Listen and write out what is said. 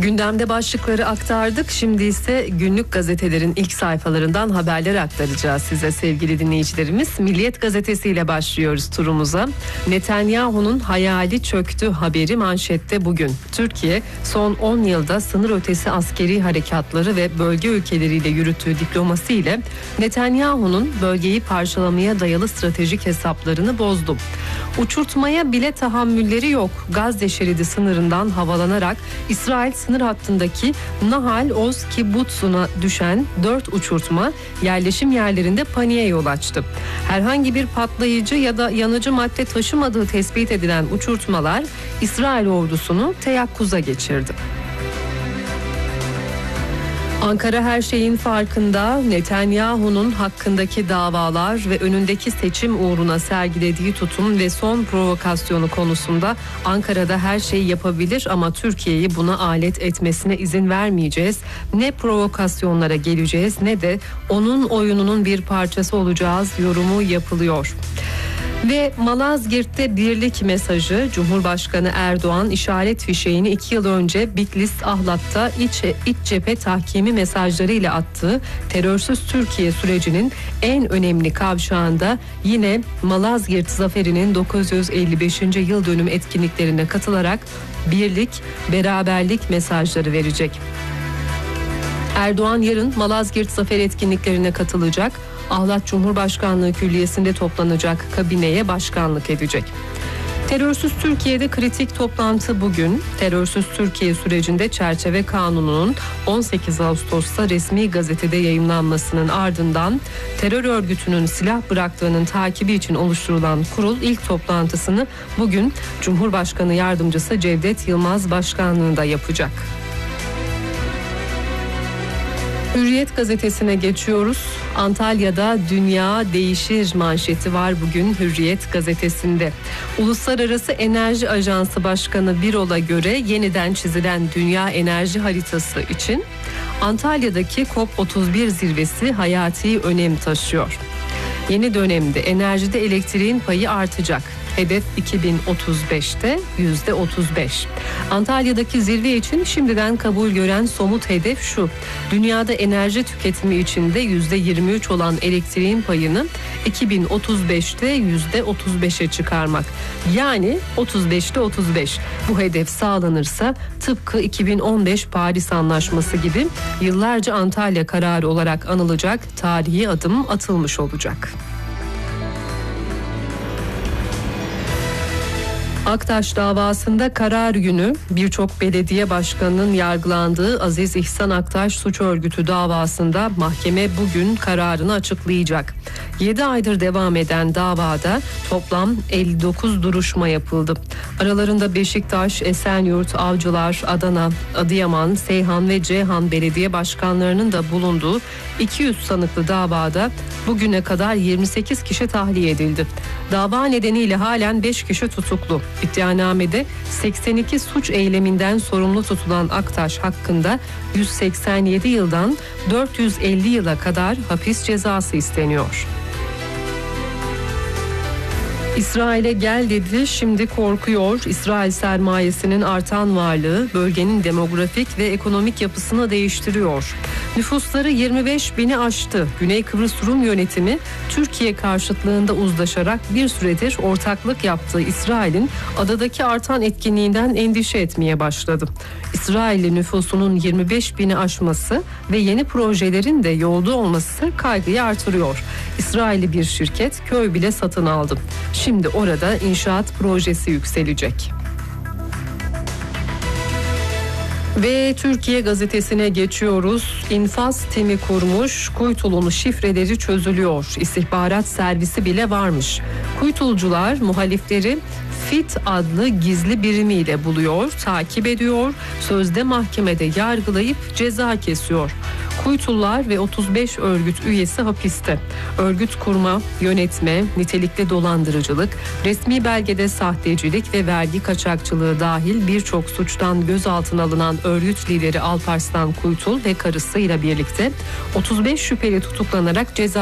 Gündemde başlıkları aktardık. Şimdi ise günlük gazetelerin ilk sayfalarından haberler aktaracağız size sevgili dinleyicilerimiz. Milliyet gazetesiyle başlıyoruz turumuza. Netanyahu'nun hayali çöktü haberi manşette bugün. Türkiye son 10 yılda sınır ötesi askeri harekatları ve bölge ülkeleriyle yürüttüğü diplomasiyle Netanyahu'nun bölgeyi parçalamaya dayalı stratejik hesaplarını bozdu. Uçurtmaya bile tahammülleri yok. Gazze şeridi sınırından havalanarak İsrail sınır hattındaki Nahal Oz Kibbutz'una düşen 4 uçurtma yerleşim yerlerinde paniğe yol açtı. Herhangi bir patlayıcı ya da yanıcı madde taşımadığı tespit edilen uçurtmalar İsrail ordusunu teyakkuza geçirdi. Ankara her şeyin farkında. Netanyahu'nun hakkındaki davalar ve önündeki seçim uğruna sergilediği tutum ve son provokasyonu konusunda Ankara'da her şeyi yapabilir ama Türkiye'yi buna alet etmesine izin vermeyeceğiz. Ne provokasyonlara geleceğiz ne de onun oyununun bir parçası olacağız yorumu yapılıyor. Ve Malazgirt'te birlik mesajı. Cumhurbaşkanı Erdoğan işaret fişeğini 2 yıl önce Bitlis Ahlat'ta iç cephe tahkimi mesajlarıyla attığı terörsüz Türkiye sürecinin en önemli kavşağında yine Malazgirt zaferinin 955. yıl dönümü etkinliklerine katılarak birlik, beraberlik mesajları verecek. Erdoğan yarın Malazgirt zafer etkinliklerine katılacak. Ahlat Cumhurbaşkanlığı Külliyesi'nde toplanacak kabineye başkanlık edecek. Terörsüz Türkiye'de kritik toplantı bugün. Terörsüz Türkiye sürecinde çerçeve kanununun 18 Ağustos'ta resmi gazetede yayımlanmasının ardından terör örgütünün silah bıraktığının takibi için oluşturulan kurul ilk toplantısını bugün Cumhurbaşkanı Yardımcısı Cevdet Yılmaz başkanlığında yapacak. Hürriyet gazetesine geçiyoruz. Antalya'da dünya değişir manşeti var bugün Hürriyet gazetesinde. Uluslararası Enerji Ajansı Başkanı Birol'a göre yeniden çizilen dünya enerji haritası için Antalya'daki COP31 zirvesi hayati önem taşıyor. Yeni dönemde enerjide elektriğin payı artacak. Hedef 2035'te %35. Antalya'daki zirve için şimdiden kabul gören somut hedef şu: dünyada enerji tüketimi içinde %23 olan elektriğin payını 2035'te %35'e çıkarmak. Yani 35'te 35. Bu hedef sağlanırsa tıpkı 2015 Paris Anlaşması gibi yıllarca Antalya kararı olarak anılacak tarihi adım atılmış olacak. Aktaş davasında karar günü. Birçok belediye başkanının yargılandığı Aziz İhsan Aktaş suç örgütü davasında mahkeme bugün kararını açıklayacak. 7 aydır devam eden davada toplam 59 duruşma yapıldı. Aralarında Beşiktaş, Esenyurt, Avcılar, Adana, Adıyaman, Seyhan ve Ceyhan belediye başkanlarının da bulunduğu 200 sanıklı davada bugüne kadar 28 kişi tahliye edildi. Dava nedeniyle halen 5 kişi tutuklu. İddianamede 82 suç eyleminden sorumlu tutulan Aktaş hakkında 187 yıldan 450 yıla kadar hapis cezası isteniyor. İsrail'e gel dedi, şimdi korkuyor. İsrail sermayesinin artan varlığı bölgenin demografik ve ekonomik yapısını değiştiriyor. Nüfusları 25 bini aştı. Güney Kıbrıs Rum yönetimi Türkiye karşıtlığında uzlaşarak bir süredir ortaklık yaptığı İsrail'in adadaki artan etkinliğinden endişe etmeye başladı. İsrailli nüfusunun 25 bini aşması ve yeni projelerin de yolda olması kaygıyı artırıyor. İsrailli bir şirket köy bile satın aldı. Şimdi orada inşaat projesi yükselecek. Ve Türkiye gazetesine geçiyoruz. İnfaz timi kurmuş, Kuytulu'nun şifreleri çözülüyor. İstihbarat servisi bile varmış. Kuytulcular muhalifleri FİT adlı gizli birimiyle buluyor, takip ediyor, sözde mahkemede yargılayıp ceza kesiyor. Kuytullar ve 35 örgüt üyesi hapiste. Örgüt kurma, yönetme, nitelikli dolandırıcılık, resmi belgede sahtecilik ve vergi kaçakçılığı dahil birçok suçtan gözaltına alınan örgüt lideri Alparslan Kuytul ve karısıyla birlikte 35 şüpheli tutuklanarak ceza